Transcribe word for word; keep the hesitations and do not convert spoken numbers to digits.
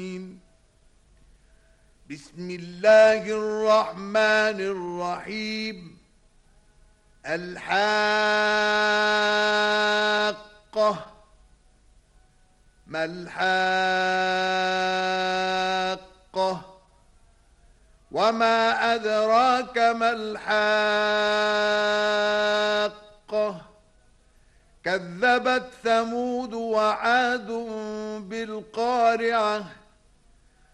بسم الله الرحمن الرحيم. الحاقة. ما الحاقة؟ وما أدراك ما الحاقة؟ كذبت ثمود وعاد بالقارعة